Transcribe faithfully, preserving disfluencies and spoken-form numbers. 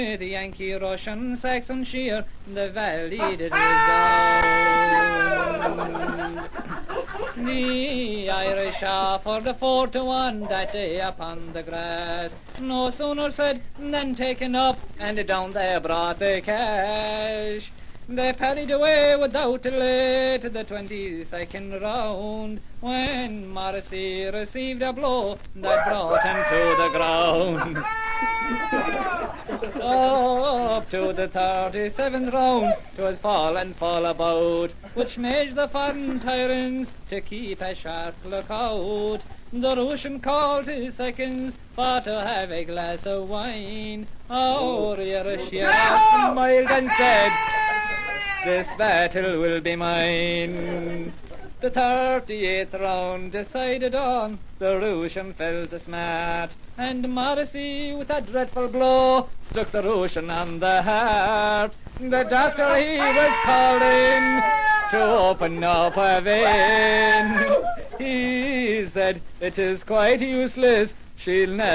The Yankee, Russian, Saxon, sheer, the valley did resound. The Irish are for the four to one that day upon the grass. No sooner said than taken up, and down they brought the cash. They parried away without delay to the twenty-second round, when Morrissey received a blow that brought him to the ground. Up to the thirty-seventh round, 'twas fall and fall about, which made the foreign tyrants to keep a sharp lookout. The Russian called his seconds for to have a glass of wine. Our Irish smiled and said, "This battle will be mine." The thirty-eighth round decided on, the Russian fell to smart, and Morrissey with a dreadful blow struck the Russian on the heart. The doctor he was called in to open up a vein. He said, "It is quite useless, she'll never